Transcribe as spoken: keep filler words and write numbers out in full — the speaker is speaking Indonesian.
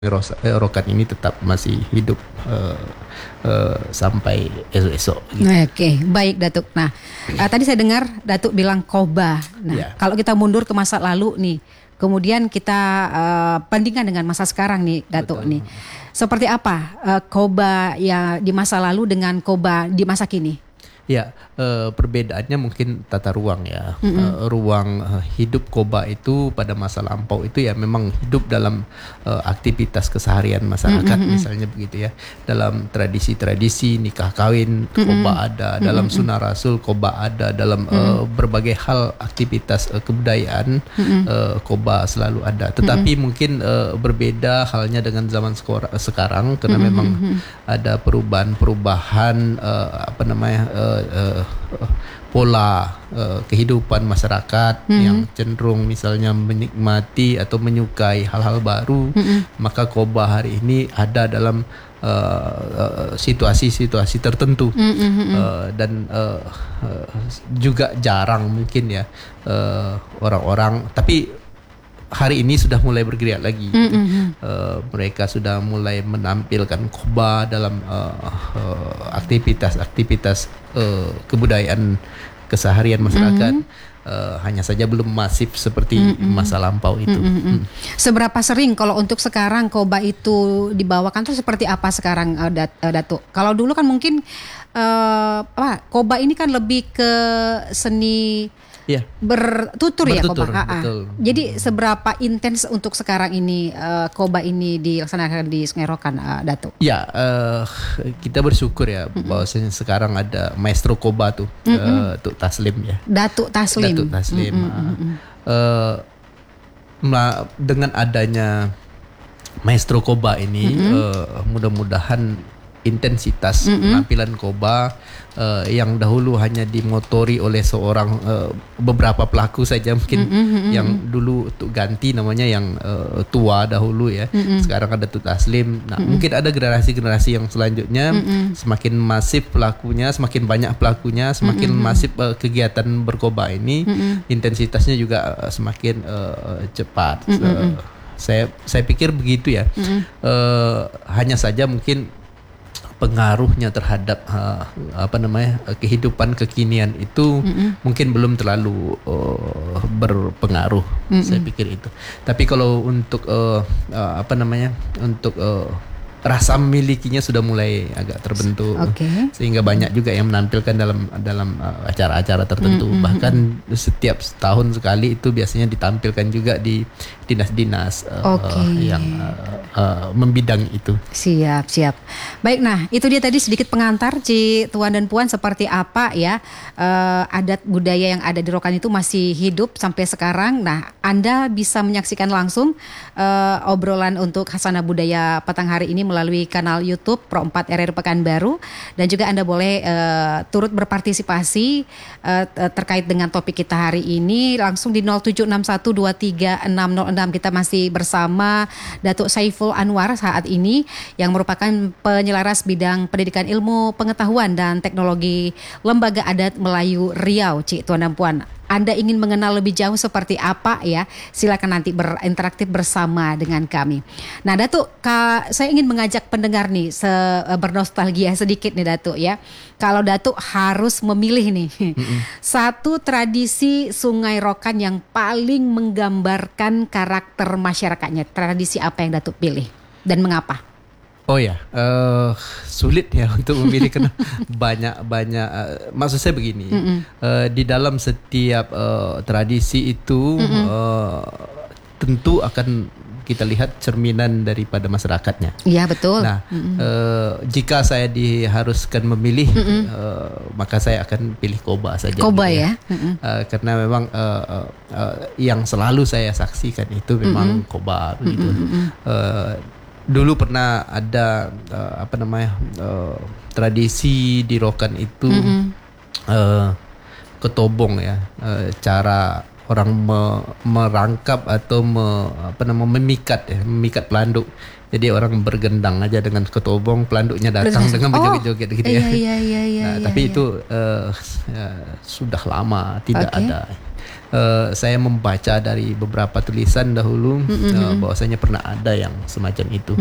Ros- eh, Rokan ini tetap masih hidup uh, uh, sampai esok-esok. Gitu. Oke, baik Datuk. Nah, uh, tadi saya dengar Datuk bilang Koba. Nah, Ya. kalau kita mundur ke masa lalu nih, kemudian kita uh, bandingkan dengan masa sekarang nih, Datuk Betul. nih. Seperti apa uh, Koba ya di masa lalu dengan Koba di masa kini? Ya, uh, perbedaannya mungkin tata ruang ya. Uh, ruang uh, hidup Koba itu pada masa lampau itu ya memang hidup dalam uh, aktivitas keseharian masyarakat, mm-hmm. misalnya begitu ya. Dalam tradisi-tradisi nikah kawin Koba ada, dalam sunnah rasul Koba ada, dalam uh, berbagai hal aktivitas uh, kebudayaan uh, Koba selalu ada. Tetapi mungkin uh, berbeda halnya dengan zaman skora- sekarang karena memang ada perubahan-perubahan uh, apa namanya uh, Uh, uh, pola uh, kehidupan masyarakat mm-hmm. yang cenderung misalnya menikmati atau menyukai hal-hal baru, mm-hmm. maka Koba hari ini ada dalam uh, uh, situasi-situasi tertentu, mm-hmm. uh, dan uh, uh, juga jarang mungkin ya uh, orang-orang, tapi hari ini sudah mulai bergerak lagi. Mm-hmm. Uh, mereka sudah mulai menampilkan Koba dalam uh, uh, aktivitas-aktivitas uh, kebudayaan keseharian masyarakat. Mm-hmm. Uh, hanya saja belum masif seperti mm-hmm. masa lampau itu. Mm-hmm. Mm. Seberapa sering kalau untuk sekarang Koba itu dibawakan tuh seperti apa sekarang, uh, Dat- uh, Datuk? Kalau dulu kan mungkin uh, apa Koba ini kan lebih ke seni Ya. Bertutur, Bertutur ya Koba. betul. Jadi seberapa intens untuk sekarang ini uh, Koba ini dilaksanakan di Sungai Rokan, uh, Datuk? Ya, uh, kita bersyukur ya mm-hmm. bahwasanya sekarang ada maestro Koba tuh, mm-hmm. uh, Tuk Taslim ya. Datuk Taslim. Datuk Taslim. Mm-hmm. Uh, uh, dengan adanya maestro Koba ini, mm-hmm. uh, mudah-mudahan intensitas mm-hmm. penampilan Koba uh, yang dahulu hanya dimotori oleh seorang uh, beberapa pelaku saja mungkin, mm-hmm. yang dulu Tuk Ganti namanya yang uh, tua dahulu ya, mm-hmm. sekarang ada Tuk Taslim. Nah, mm-hmm. mungkin ada generasi-generasi yang selanjutnya, mm-hmm. semakin masif pelakunya, semakin banyak pelakunya, semakin mm-hmm. masif uh, kegiatan berkoba ini, mm-hmm. intensitasnya juga uh, semakin uh, cepat. Mm-hmm. Uh, saya saya pikir begitu ya. Mm-hmm. Uh, hanya saja mungkin pengaruhnya terhadap uh, apa namanya uh, kehidupan kekinian itu mm-hmm. mungkin belum terlalu uh, berpengaruh, mm-hmm. saya pikir itu. Tapi kalau untuk uh, uh, apa namanya untuk uh, rasa memilikinya sudah mulai agak terbentuk, okay. sehingga banyak juga yang menampilkan dalam dalam uh, acara-acara tertentu. Mm-hmm. Bahkan setiap setahun sekali itu biasanya ditampilkan juga di dinas-dinas uh, okay. yang uh, uh, membidang itu. Siap, siap. Baik, nah itu dia tadi sedikit pengantar Ci Tuan dan Puan seperti apa ya uh, adat budaya yang ada di Rokan itu masih hidup sampai sekarang. Nah, Anda bisa menyaksikan langsung uh, obrolan untuk Khasanah Budaya petang hari ini melalui kanal YouTube Pro empat R R Pekanbaru, dan juga Anda boleh uh, turut berpartisipasi uh, terkait dengan topik kita hari ini langsung di nol tujuh enam satu dua tiga enam nol enam. Kita masih bersama Datuk Saiful Anwar saat ini yang merupakan penyelaras bidang pendidikan ilmu pengetahuan dan teknologi Lembaga Adat Melayu Riau. Cik Tuan dan Puan, Anda ingin mengenal lebih jauh seperti apa ya, silakan nanti berinteraktif bersama dengan kami. Nah Datuk, Kak, saya ingin mengajak pendengar nih se, bernostalgia sedikit nih Datuk ya. Kalau Datuk harus memilih nih mm-hmm. satu tradisi Sungai Rokan yang paling menggambarkan karakter masyarakatnya, tradisi apa yang Datuk pilih dan mengapa? Oh ya, uh, sulit ya untuk memilih karena banyak-banyak. Uh, maksud saya begini, mm-hmm. uh, di dalam setiap uh, tradisi itu mm-hmm. uh, tentu akan kita lihat cerminan daripada masyarakatnya. Iya betul. Nah, mm-hmm. uh, jika saya diharuskan memilih, mm-hmm. uh, maka saya akan pilih Koba saja. Koba gitu ya. ya. Mm-hmm. Uh, karena memang uh, uh, uh, yang selalu saya saksikan itu memang mm-hmm. Koba begitu. Mm-hmm. Uh, Dulu pernah ada uh, apa namanya uh, tradisi di Rokan itu mm-hmm. uh, ketobong ya, uh, cara orang me- merangkap atau me- apa namanya memikat ya, memikat pelanduk. Jadi orang bergendang aja dengan ketobong, pelanduknya datang dengan berjoget-joget oh, gitu ya. Iya, iya, iya, iya, nah, iya, tapi iya. itu uh, uh, sudah lama tidak okay. ada. uh, saya membaca dari beberapa tulisan dahulu mm-hmm. uh, bahwasanya pernah ada yang semacam itu.